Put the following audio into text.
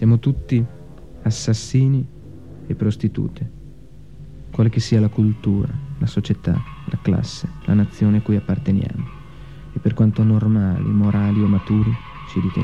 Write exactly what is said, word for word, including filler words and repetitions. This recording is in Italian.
Siamo tutti assassini e prostitute, quale che sia la cultura, la società, la classe, la nazione a cui apparteniamo, e per quanto normali, morali o maturi ci riteniamo.